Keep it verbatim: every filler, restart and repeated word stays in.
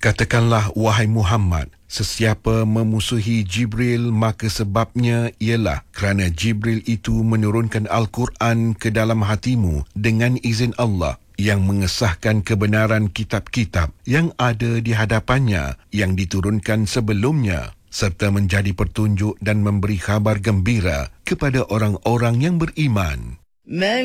Katakanlah, wahai Muhammad, sesiapa memusuhi Jibril, maka sebabnya ialah kerana Jibril itu menurunkan Al-Quran ke dalam hatimu dengan izin Allah, yang mengesahkan kebenaran kitab-kitab yang ada di hadapannya yang diturunkan sebelumnya, serta menjadi petunjuk dan memberi khabar gembira kepada orang-orang yang beriman.